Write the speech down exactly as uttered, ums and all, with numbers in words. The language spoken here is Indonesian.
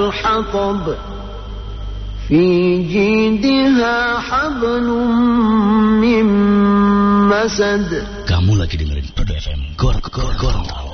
الحطب في جيدها حبل من مسد. Kamu lagi dengerin Prodo F M. Gor gor gor.